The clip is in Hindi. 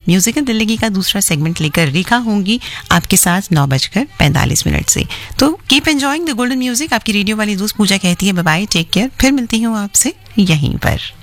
म्यूजिकल दिल्ली का दूसरा सेगमेंट लेकर रेखा होंगी आपके साथ 9:45 से। तो keep enjoying the golden music. आपकी रेडियो वाली दोस्त पूजा कहती है बाय बाय, टेक केयर। फिर मिलती हूँ आपसे यहीं पर।